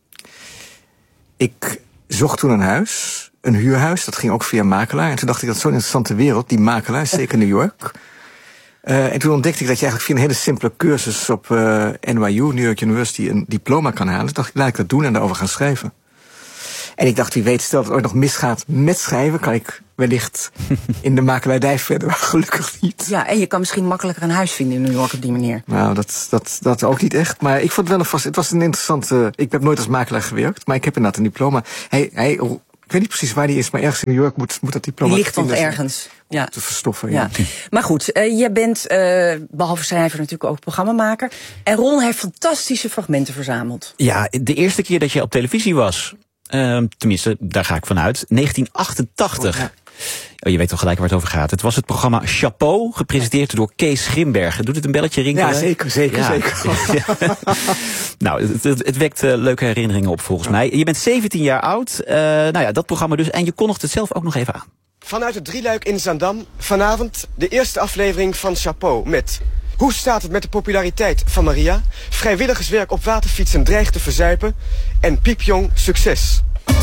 Speaker 23: Ik zocht toen een huurhuis, dat ging ook via makelaar. En toen dacht ik, dat is zo'n interessante wereld, die makelaar, zeker New York. En toen ontdekte ik dat je eigenlijk via een hele simpele cursus op NYU, New York University, een diploma kan halen. Dus dacht ik, laat ik dat doen en daarover gaan schrijven. En ik dacht, wie weet, stel dat het ooit nog misgaat met schrijven, kan ik wellicht in de makelaardij verder, maar gelukkig niet.
Speaker 4: Ja, en je kan misschien makkelijker een huis vinden in New York op die manier.
Speaker 23: Nou, dat ook niet echt. Maar ik vond het wel het was een interessante... Ik heb nooit als makelaar gewerkt, maar ik heb inderdaad een diploma. Ik weet niet precies waar die is, maar ergens in New York moet dat diploma...
Speaker 4: Die ligt toch ergens. Ja.
Speaker 23: Te verstoffen, ja.
Speaker 4: Maar goed, je bent behalve schrijver natuurlijk ook programmamaker. En Ron heeft fantastische fragmenten verzameld.
Speaker 1: Ja, de eerste keer dat je op televisie was, tenminste, daar ga ik vanuit, 1988. Oh, ja. Je weet toch gelijk waar het over gaat. Het was het programma Chapeau, gepresenteerd door Kees Grimbergen. Doet het een belletje rinkelen?
Speaker 23: Ja, zeker.
Speaker 1: Ja. Nou, het wekt leuke herinneringen op volgens mij. Je bent 17 jaar oud. Dat programma dus. En je kondigt het zelf ook nog even aan.
Speaker 3: Vanuit het Drieluik in Zaandam. Vanavond de eerste aflevering van Chapeau met... Hoe staat het met de populariteit van Maria? Vrijwilligerswerk op waterfietsen dreigt te verzuipen. En piepjong succes.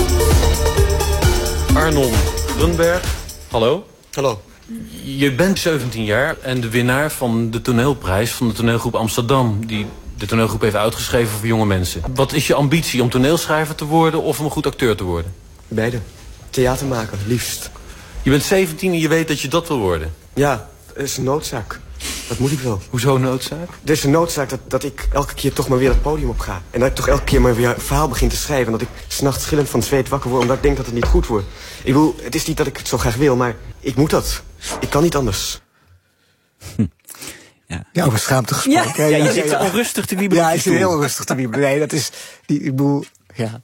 Speaker 5: Arnon Grunberg, hallo.
Speaker 3: Hallo.
Speaker 5: Je bent 17 jaar en de winnaar van de toneelprijs van de toneelgroep Amsterdam, die de toneelgroep heeft uitgeschreven voor jonge mensen. Wat is je ambitie, om toneelschrijver te worden of om een goed acteur te worden?
Speaker 3: Beide. Theater maken, liefst.
Speaker 5: Je bent 17 en je weet dat je dat wil worden?
Speaker 3: Ja, dat is een noodzaak. Dat moet ik wel.
Speaker 5: Hoezo noodzaak?
Speaker 3: Er is een noodzaak dat ik elke keer toch maar weer het podium op ga. En dat ik toch elke keer maar weer een verhaal begin te schrijven. En dat ik 's nachts schillend van zweet wakker word omdat ik denk dat het niet goed wordt. Ik bedoel, het is niet dat ik het zo graag wil, maar ik moet dat. Ik kan niet anders.
Speaker 23: Ja, over schaamte gesproken.
Speaker 1: Ja, je zit onrustig te wiebelen.
Speaker 23: Ja, ik zit heel rustig te wiebelen. Nee, dat is... Ik bedoel, ja...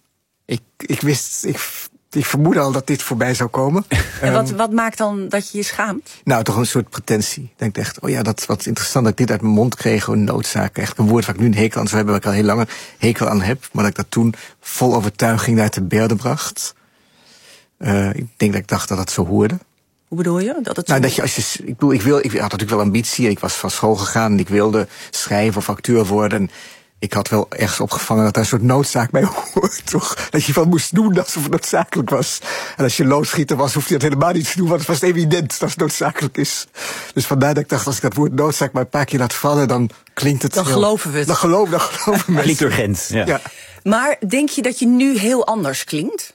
Speaker 23: Ik vermoedde al dat dit voorbij zou komen.
Speaker 4: En wat maakt dan dat je je schaamt?
Speaker 23: Nou, toch een soort pretentie. Ik denk echt, dat wat interessant dat ik dit uit mijn mond kreeg. Een noodzaak. Echt een woord waar ik nu een hekel aan zou hebben. Waar ik al heel lang een hekel aan heb. Maar dat ik dat toen vol overtuiging naar te berde bracht. Ik denk dat ik dacht dat het zo hoorde.
Speaker 4: Hoe bedoel je?
Speaker 23: Ik had natuurlijk wel ambitie. Ik was van school gegaan en ik wilde schrijven of acteur worden. En ik had wel ergens opgevangen dat daar een soort noodzaak bij hoort, toch? Dat je van moest doen alsof het noodzakelijk was. En als je loodschieter was, hoefde je dat helemaal niet te doen, want het was evident dat het noodzakelijk is. Dus vandaar dat ik dacht, als ik dat woord noodzaak maar een paar keer laat vallen, dan klinkt het...
Speaker 4: Dan geloven we het.
Speaker 23: Dan geloven mensen.
Speaker 1: Klinkt urgent, ja.
Speaker 4: Maar denk je dat je nu heel anders klinkt?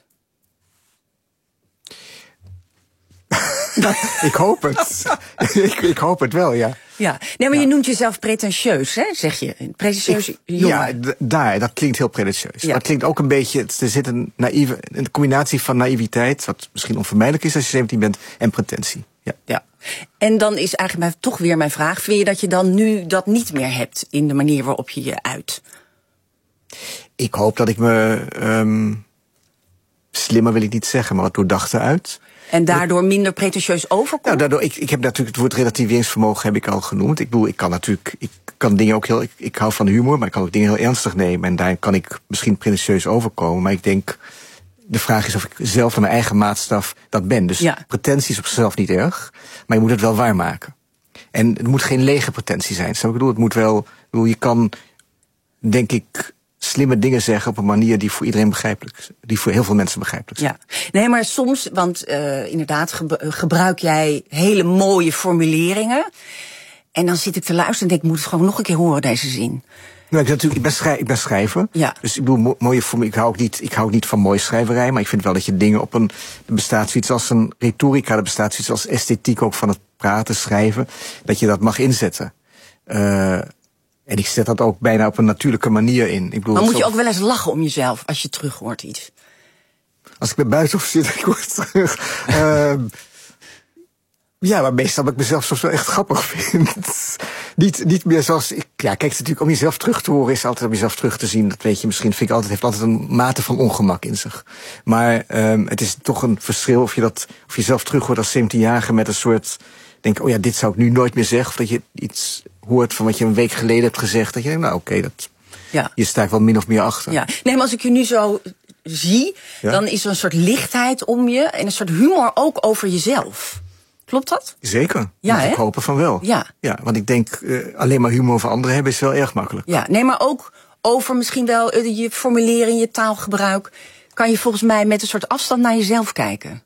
Speaker 23: Ik hoop het. Ik hoop het wel, ja.
Speaker 4: Ja, nee, maar je noemt jezelf pretentieus, hè, zeg je. Pretentieus jongen.
Speaker 23: Ja, dat klinkt heel pretentieus. Ja. Maar het klinkt ook een beetje, er zit een combinatie van naïviteit, wat misschien onvermijdelijk is als je 17 bent, en pretentie. Ja.
Speaker 4: En dan is eigenlijk toch weer mijn vraag, vind je dat je dan nu dat niet meer hebt in de manier waarop je je uit?
Speaker 23: Ik hoop dat ik me, slimmer wil ik niet zeggen, maar wat doordachter uit.
Speaker 4: En daardoor minder pretentieus overkomt?
Speaker 23: Nou, daardoor, ik heb natuurlijk het woord relativeringsvermogen heb ik al genoemd. Ik bedoel, ik kan dingen ook heel... Ik hou van humor, maar ik kan ook dingen heel ernstig nemen. En daar kan ik misschien pretentieus overkomen. Maar ik denk, de vraag is of ik zelf naar mijn eigen maatstaf dat ben. Dus pretentie is op zichzelf niet erg, maar je moet het wel waarmaken. En het moet geen lege pretentie zijn. Ik bedoel, het moet wel... je kan, denk ik, slimme dingen zeggen op een manier die voor iedereen begrijpelijk is. Die voor heel veel mensen begrijpelijk is. Ja,
Speaker 4: nee, maar soms, want inderdaad gebruik jij hele mooie formuleringen. En dan zit ik te luisteren en denk ik moet het gewoon nog een keer horen, deze zin.
Speaker 23: Nou, ik ben schrijver. Ja. Dus ik bedoel, mooie formuleringen. Ik hou niet van mooie schrijverij, maar ik vind wel dat je dingen op er bestaat zoiets als een retorica, er bestaat zoiets als esthetiek ook van het praten, schrijven, dat je dat mag inzetten. En ik zet dat ook bijna op een natuurlijke manier in. Ik bedoel,
Speaker 4: maar moet je ook wel eens lachen om jezelf als je terug hoort iets?
Speaker 23: Als ik bij buiten zit, ik hoor terug. Ja, maar meestal dat ik mezelf soms wel echt grappig vind. Niet meer zoals ik. Ja, kijk, het is natuurlijk om jezelf terug te horen is altijd om jezelf terug te zien. Dat weet je misschien. Vind ik altijd, heeft altijd een mate van ongemak in zich. Maar het is toch een verschil of je jezelf terug hoort als 17-jarige met een soort. Denk, oh ja, dit zou ik nu nooit meer zeggen. Of dat je iets hoort van wat je een week geleden hebt gezegd. Dat je denkt, nou oké, dat. Ja. Je sta ik wel min of meer achter.
Speaker 4: Ja. Nee, maar als ik je nu zo zie, dan is er een soort lichtheid om je en een soort humor ook over jezelf. Klopt dat?
Speaker 23: Zeker.
Speaker 4: Ja,
Speaker 23: ik hopen van wel.
Speaker 4: Ja.
Speaker 23: Ja, want ik denk, alleen maar humor over anderen hebben is wel erg makkelijk.
Speaker 4: Ja, nee, maar ook over misschien wel je formulering, je taalgebruik. Kan je volgens mij met een soort afstand naar jezelf kijken.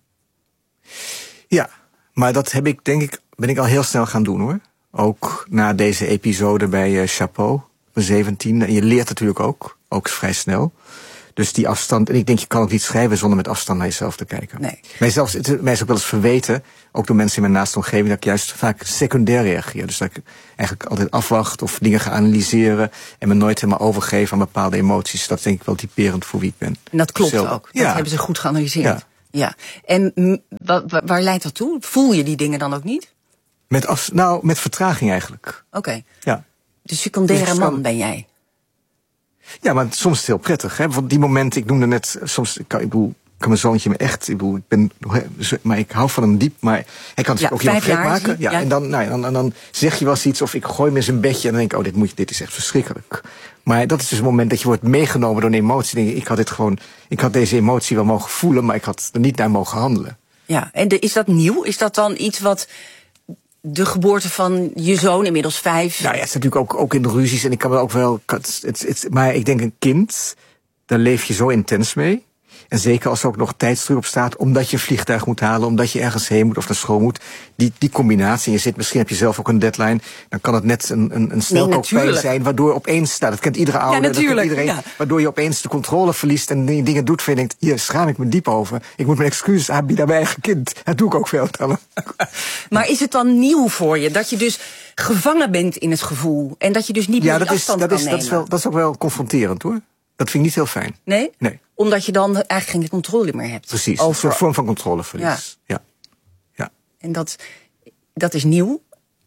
Speaker 23: Ja, maar dat heb ik, ben ik al heel snel gaan doen, hoor. Ook na deze episode bij Chapeau, van 17. En je leert natuurlijk ook vrij snel. Dus die afstand, en ik denk je kan ook niet schrijven zonder met afstand naar jezelf te kijken. Nee. Mij is ook wel eens verweten, ook door mensen in mijn naaste omgeving, dat ik juist vaak secundair reageer. Dus dat ik eigenlijk altijd afwacht of dingen ga analyseren en me nooit helemaal overgeef aan bepaalde emoties. Dat is denk ik wel typerend voor wie ik ben.
Speaker 4: En dat klopt ook. Dat hebben ze goed geanalyseerd. Ja. En waar leidt dat toe? Voel je die dingen dan ook niet?
Speaker 23: Met vertraging eigenlijk.
Speaker 4: Oké.
Speaker 23: Ja.
Speaker 4: De secundaire man ben jij?
Speaker 23: Ja, maar soms is het heel prettig. Hè? Want die momenten, ik noemde net, soms, ik bedoel, kan mijn zoontje me echt, maar ik hou van hem diep, maar hij kan natuurlijk ook heel gek maken. Ja. En dan zeg je wel eens iets, of ik gooi me in zijn bedje en dan denk ik, dit is echt verschrikkelijk. Maar dat is dus een moment dat je wordt meegenomen door een emotie. Denk ik had deze emotie wel mogen voelen, maar ik had er niet naar mogen handelen. Ja, en is dat nieuw? Is dat dan iets wat de geboorte van je zoon, inmiddels 5... Nou ja, het is natuurlijk ook in de ruzies. En ik kan wel ook wel. Maar ik denk een kind, daar leef je zo intens mee. En zeker als er ook nog tijdsdruk op staat, omdat je een vliegtuig moet halen, omdat je ergens heen moet of naar school moet. Die combinatie, misschien heb je zelf ook een deadline, dan kan het net een snelkookpijn zijn, waardoor opeens, dat kent iedere ouder, dat kent iedereen, waardoor je opeens de controle verliest en dingen doet van je denkt, hier schaam ik me diep over. Ik moet mijn excuses aanbieden aan mijn eigen kind. Dat doe ik ook veel.
Speaker 4: Maar is het dan nieuw voor je, dat je dus gevangen bent in het gevoel en dat je dus niet meer die afstand kan nemen?
Speaker 23: Dat is ook wel confronterend, hoor. Dat vind ik niet heel fijn.
Speaker 4: Nee? Nee. Omdat je dan eigenlijk geen controle meer hebt.
Speaker 23: Precies, een soort vorm van controleverlies. Ja.
Speaker 4: En dat is nieuw?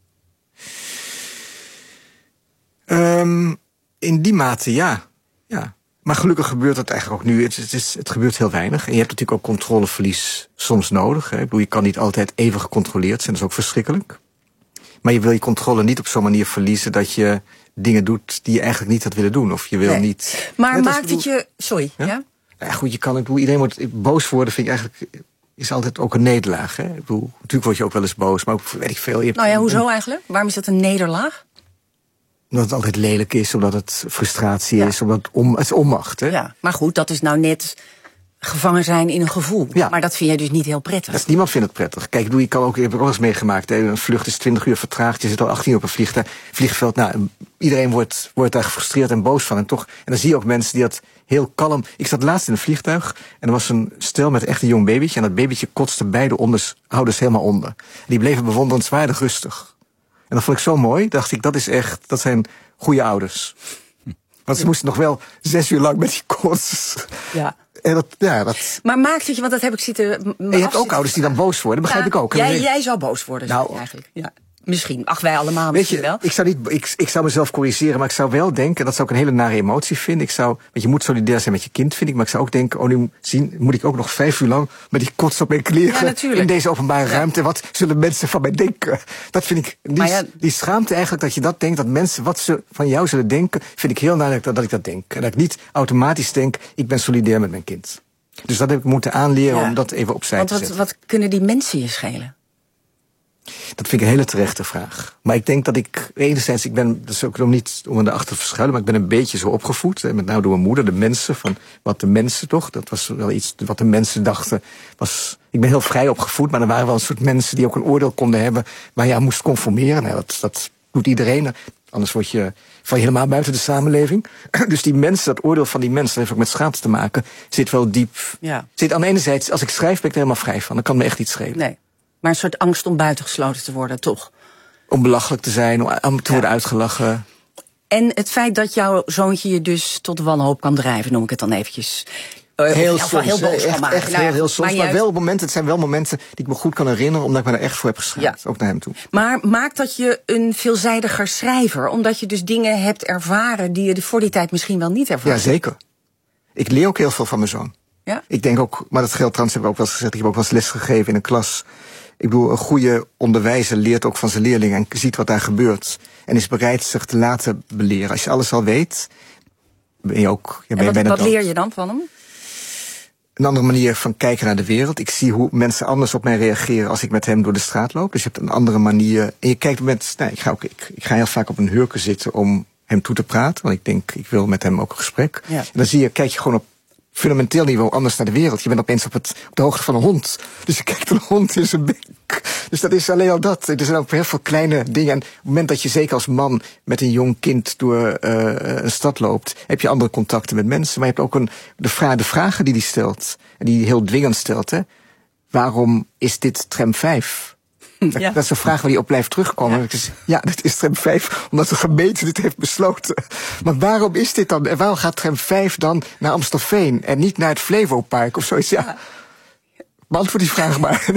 Speaker 23: In die mate, ja. Maar gelukkig gebeurt dat eigenlijk ook nu. Het gebeurt heel weinig. En je hebt natuurlijk ook controleverlies soms nodig. Hè. Ik bedoel, je kan niet altijd even gecontroleerd zijn. Dat is ook verschrikkelijk. Maar je wil je controle niet op zo'n manier verliezen dat je dingen doet die je eigenlijk niet had willen doen. Of je wil niet.
Speaker 4: Maar maakt het je. Sorry, ja?
Speaker 23: Ja, goed, iedereen wordt boos worden, vind ik eigenlijk, is altijd ook een nederlaag. Hè? Ik bedoel, natuurlijk word je ook wel eens boos, maar ook, weet ik veel.
Speaker 4: Hoezo eigenlijk? Waarom is dat een nederlaag?
Speaker 23: Omdat het altijd lelijk is, omdat het frustratie is, omdat het is onmacht. Hè?
Speaker 4: Ja, maar goed, dat is nou net gevangen zijn in een gevoel. Ja. Maar dat vind jij dus niet heel prettig.
Speaker 23: Niemand vindt het prettig. Kijk, ik heb ook wel eens meegemaakt. Hè? Een vlucht is 20 uur vertraagd. Je zit al 18 uur op een vliegveld. Nou, iedereen wordt daar gefrustreerd en boos van. En dan zie je ook mensen die dat heel kalm. Ik zat laatst in een vliegtuig en er was een stel met echt een jong babytje. En dat babytje kotste beide ouders helemaal onder. En die bleven bewonderenswaardig rustig. En dat vond ik zo mooi. Dacht ik, dat zijn goede ouders. Want ze moesten nog wel 6 uur lang met die kots. Ja. En
Speaker 4: Maar maakt het je, want dat heb ik zitten.
Speaker 23: En je hebt ook ouders die dan boos worden, begrijp ik ook.
Speaker 4: Jij zou boos worden, eigenlijk. Ja. Misschien. Wij allemaal misschien wel.
Speaker 23: Ik zou mezelf corrigeren, maar ik zou wel denken, dat zou ik een hele nare emotie vinden. Want je moet solidair zijn met je kind, vind ik. Maar ik zou ook denken, nu moet ik ook nog 5 uur lang met die kots op mijn kleren in deze openbare ruimte. Wat zullen mensen van mij denken? Dat vind ik, die schaamte eigenlijk dat je dat denkt, dat mensen wat ze van jou zullen denken, vind ik heel duidelijk dat ik dat denk. En dat ik niet automatisch denk, ik ben solidair met mijn kind. Dus dat heb ik moeten aanleren om dat even opzij te zetten.
Speaker 4: Wat kunnen die mensen je schelen?
Speaker 23: Dat vind ik een hele terechte vraag. Maar ik denk dat enerzijds, dat is ook om niet om me erachter te verschuilen, maar ik ben een beetje zo opgevoed, met name door mijn moeder, de mensen, van wat de mensen toch, dat was wel iets, wat de mensen dachten, ik ben heel vrij opgevoed, maar er waren wel een soort mensen die ook een oordeel konden hebben, waar je aan moest conformeren. Nou, dat doet iedereen, anders val je helemaal buiten de samenleving. Dus die mensen, dat oordeel van die mensen, dat heeft ook met schaamte te maken, zit wel diep. Ja. Zit aan de ene zijde, als ik schrijf, ben ik er helemaal vrij van, dan kan me echt iets schelen.
Speaker 4: Nee. Maar een soort angst om buitengesloten te worden, toch?
Speaker 23: Om belachelijk te zijn, om te worden uitgelachen.
Speaker 4: En het feit dat jouw zoontje je dus tot wanhoop kan drijven, noem ik het dan eventjes.
Speaker 23: Heel soms,
Speaker 4: heel boos van maken.
Speaker 23: Echt heel soms, maar wel momenten, het zijn wel momenten die ik me goed kan herinneren, omdat ik me er echt voor heb geschaamd, ook naar hem toe.
Speaker 4: Maar maakt dat je een veelzijdiger schrijver, omdat je dus dingen hebt ervaren die je voor die tijd misschien wel niet ervaren?
Speaker 23: Ja, zeker. Ik leer ook heel veel van mijn zoon.
Speaker 4: Ja?
Speaker 23: Ik denk ook, maar dat geldt trouwens, heb ik ook wel eens gezegd, ik heb ook wel eens les gegeven in een klas. Ik bedoel, een goede onderwijzer leert ook van zijn leerlingen en ziet wat daar gebeurt. En is bereid zich te laten beleren. Als je alles al weet, ben je ook...
Speaker 4: Wat leer je dan van hem?
Speaker 23: Een andere manier van kijken naar de wereld. Ik zie hoe mensen anders op mij reageren als ik met hem door de straat loop. Dus je hebt een andere manier. En je kijkt met... Nou, ik ga heel vaak op een hurken zitten om hem toe te praten. Want ik denk, ik wil met hem ook een gesprek. Ja. En dan kijk je gewoon op fundamenteel niveau anders naar de wereld. Je bent opeens op de hoogte van een hond. Dus je kijkt een hond in zijn bek. Dus dat is alleen al dat. Er zijn ook heel veel kleine dingen. En op het moment dat je zeker als man met een jong kind door een stad loopt, heb je andere contacten met mensen. Maar je hebt ook de vragen die hij stelt. En die hij heel dwingend stelt. Hè. Waarom is dit tram 5? Ja. Dat is een vraag waar hij op blijft terugkomen. Ja, dat is tram 5, omdat de gemeente dit heeft besloten. Maar waarom is dit dan? En waarom gaat tram 5 dan naar Amstelveen en niet naar het Flevopark of zoiets? Ja. Beantwoord die vraag maar.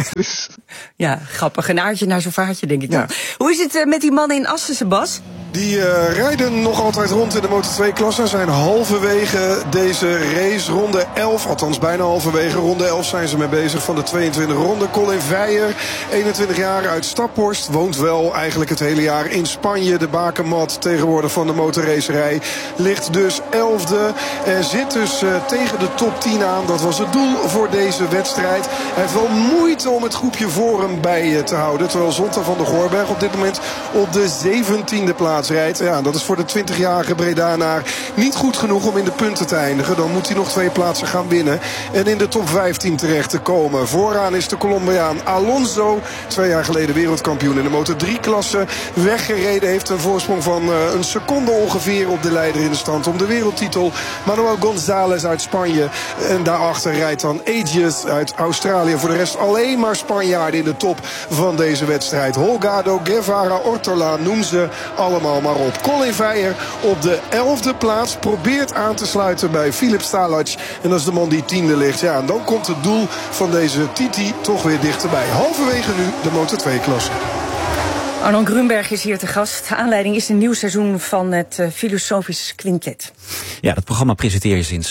Speaker 4: Ja, grappig. Een aardje naar zo'n vaartje, denk ik. Ja. Hoe is het met die mannen in Assen, Sebas?
Speaker 16: Die rijden nog altijd rond in de Moto2-klasse. Zijn halverwege deze race. Ronde 11, althans bijna halverwege. Ronde 11 zijn ze mee bezig van de 22 ronde. Colin Veijer, 21 jaar uit Staphorst. Woont wel eigenlijk het hele jaar in Spanje. De bakermat tegenwoordig van de motorracerij. Ligt dus 11e. En zit dus tegen de top 10 aan. Dat was het doel voor deze wedstrijd. Hij heeft wel moeite om het groepje voor hem bij te houden. Terwijl Zonta van der Goorberg op dit moment op de 17e plaats rijdt. Ja, dat is voor de 20-jarige Bredanaar niet goed genoeg om in de punten te eindigen. Dan moet hij nog 2 plaatsen gaan winnen. En in de top 15 terecht te komen. Vooraan is de Colombiaan Alonso. 2 jaar geleden wereldkampioen in de Moto3-klasse. Weggereden, heeft een voorsprong van een seconde ongeveer op de leider in de stand om de wereldtitel. Manuel González uit Spanje. En daarachter rijdt dan Aegis uit Australië. Voor de rest alleen maar Spanjaarden in de top van deze wedstrijd. Holgado, Guevara, Ortola, noem ze allemaal maar op. Colin Veijer op de 11e plaats. Probeert aan te sluiten bij Filip Stalac. En dat is de man die 10e ligt. Ja, en dan komt het doel van deze Titi toch weer dichterbij. Halverwege nu de Moto2-klasse.
Speaker 4: Arnon Grunberg is hier te gast. De aanleiding is een nieuw seizoen van het Filosofisch Quintet.
Speaker 1: Ja, dat programma presenteer je sinds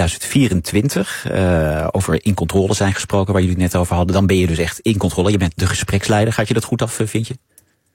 Speaker 1: 2024. Over in controle zijn gesproken, waar jullie het net over hadden. Dan ben je dus echt in controle. Je bent de gespreksleider. Gaat je dat goed af, vind je?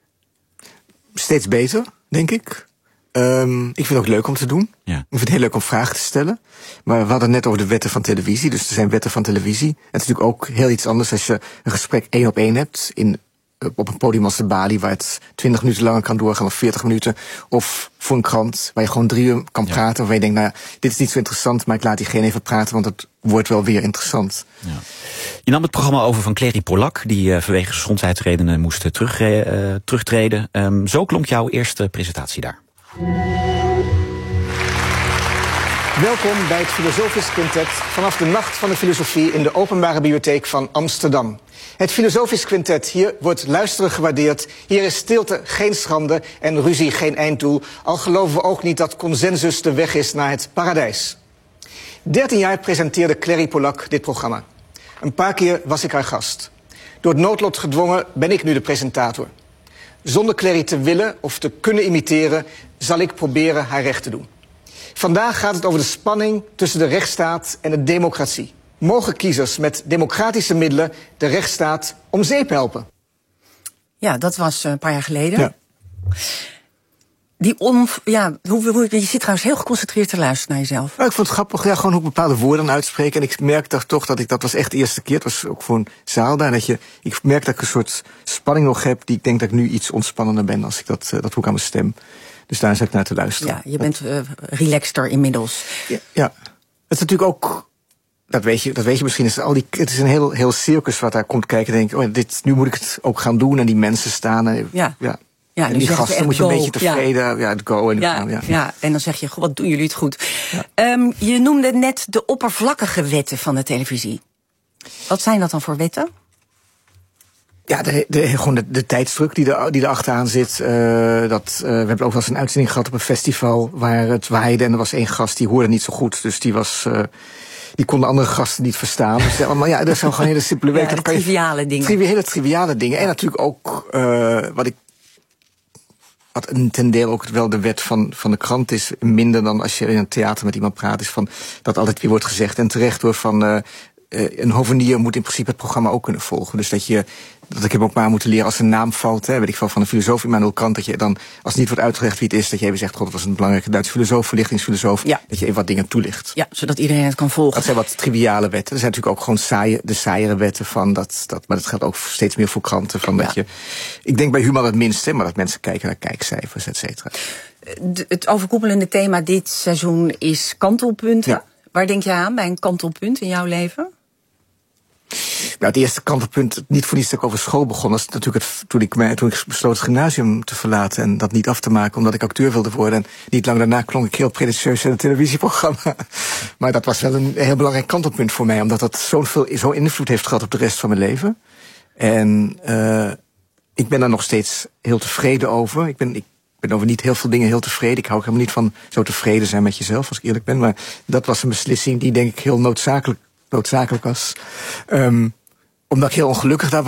Speaker 23: Steeds beter, denk ik. Ik vind het ook leuk om te doen. Ja. Ik vind het heel leuk om vragen te stellen. Maar we hadden het net over de wetten van televisie. Dus er zijn wetten van televisie. Het is natuurlijk ook heel iets anders als je een gesprek 1-op-1 hebt op een podium als de Bali, waar het 20 minuten langer kan doorgaan of 40 minuten. Of voor een krant, waar je gewoon 3 uur kan praten. Waarvan je denkt, nou ja, dit is niet zo interessant, maar ik laat diegene even praten, want het wordt wel weer interessant. Ja.
Speaker 1: Je nam het programma over van Clary Polak, die vanwege gezondheidsredenen moest terugtreden. Zo klonk jouw eerste presentatie daar.
Speaker 23: Welkom bij het Filosofisch Quintet vanaf de Nacht van de Filosofie in de Openbare Bibliotheek van Amsterdam. Het Filosofisch Quintet, hier wordt luisteren gewaardeerd. Hier is stilte geen schande en ruzie geen einddoel. Al geloven we ook niet dat consensus de weg is naar het paradijs. 13 jaar presenteerde Clary Polak dit programma. Een paar keer was ik haar gast. Door het noodlot gedwongen ben ik nu de presentator. Zonder Clary te willen of te kunnen imiteren, zal ik proberen haar recht te doen. Vandaag gaat het over de spanning tussen de rechtsstaat en de democratie. Mogen kiezers met democratische middelen de rechtsstaat om zeep helpen?
Speaker 4: Ja, dat was een paar jaar geleden.
Speaker 23: Ja.
Speaker 4: Je zit trouwens heel geconcentreerd te luisteren naar jezelf.
Speaker 23: Ik vond het grappig, gewoon hoe ik bepaalde woorden uitspreek. En ik merkte toch dat was echt de eerste keer. Het was ook voor een zaal daar. Ik merk dat ik een soort spanning nog heb, die ik denk dat ik nu iets ontspannender ben als ik dat voel aan mijn stem. Dus daar zit ik naar te luisteren.
Speaker 4: Ja, je bent relaxter inmiddels.
Speaker 23: Ja. Het is natuurlijk ook, dat weet je misschien, het is een heel circus wat daar komt kijken. Denk ik, nu moet ik het ook gaan doen en die mensen staan.
Speaker 4: Ja,
Speaker 23: en die gasten moet je een beetje tevreden, go.
Speaker 4: En dan zeg je, goh, wat doen jullie het goed. Ja. Je noemde net de oppervlakkige wetten van de televisie. Wat zijn dat dan voor wetten?
Speaker 23: Ja, gewoon de tijdsdruk die er achteraan zit. We hebben ook wel eens een uitzending gehad op een festival waar het waaide. En er was één gast die hoorde niet zo goed. Dus die kon de andere gasten niet verstaan. Dus allemaal, ja, dat zijn gewoon hele simpele wegen.
Speaker 4: Ja, triviale dingen.
Speaker 23: Hele triviale dingen. En natuurlijk ook wat ten deel ook wel de wet van de krant is. Minder dan als je in een theater met iemand praat. Is van dat altijd weer wordt gezegd. En terecht door van een hovenier moet in principe het programma ook kunnen volgen. Dus dat ik heb ook maar moeten leren als een naam valt, weet ik veel, van een filosoof Immanuel Kant, dat je dan, als het niet wordt uitgelegd wie het is, dat je even zegt, god, dat was een belangrijke Duitse filosoof, verlichtingsfilosoof, dat je even wat dingen toelicht.
Speaker 4: Ja, zodat iedereen het kan volgen.
Speaker 23: Dat zijn wat triviale wetten. Er zijn natuurlijk ook gewoon de saaiere wetten van maar dat geldt ook steeds meer voor kranten. Ik denk bij humor het minste, maar dat mensen kijken naar kijkcijfers, et cetera.
Speaker 4: Het overkoepelende thema dit seizoen is kantelpunten. Ja. Waar denk je aan bij een kantelpunt in jouw leven?
Speaker 23: Nou, het eerste kantelpunt, niet voor niets dat ik over school begon, was natuurlijk toen ik besloot het gymnasium te verlaten en dat niet af te maken, omdat ik acteur wilde worden. En niet lang daarna klonk ik heel pretentieus in een televisieprogramma. Maar dat was wel een heel belangrijk kantelpunt voor mij, omdat dat zo'n invloed heeft gehad op de rest van mijn leven. En ik ben daar nog steeds heel tevreden over. Ik ben over niet heel veel dingen heel tevreden. Ik hou ook helemaal niet van zo tevreden zijn met jezelf, als ik eerlijk ben. Maar dat was een beslissing die denk ik heel noodzakelijk was. Omdat ik heel ongelukkig daar